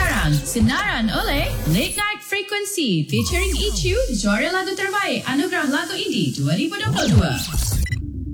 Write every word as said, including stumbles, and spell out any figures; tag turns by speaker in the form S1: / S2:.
S1: sekarang sinaran oleh Late Night Frequency featuring Ichu, juara lagu terbaik Anugerah Lagu Indie dua ribu dua puluh dua.